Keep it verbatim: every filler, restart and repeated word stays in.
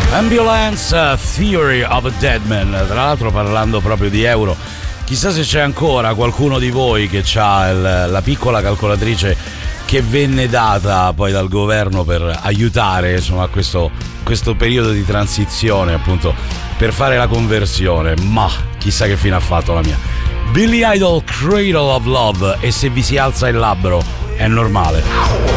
Ambulance Theory of a Dead Man. Tra l'altro, parlando proprio di euro, chissà se c'è ancora qualcuno di voi che ha la piccola calcolatrice che venne data poi dal governo per aiutare, insomma, questo, questo periodo di transizione, appunto, per fare la conversione. Ma chissà che fine ha fatto la mia. Billy Idol, Cradle of Love. E se vi si alza il labbro è normale.